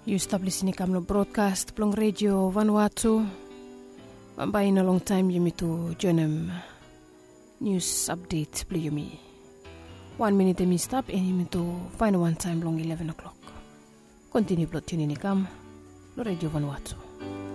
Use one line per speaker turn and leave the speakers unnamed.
You stop listening to the broadcast Plong Radio Vanuatu. By in a long time you me to join them news update play you me. 1 minute me stop and you me to find one time long 11 o'clock. Continue plot tuning in the Radio Vanuatu.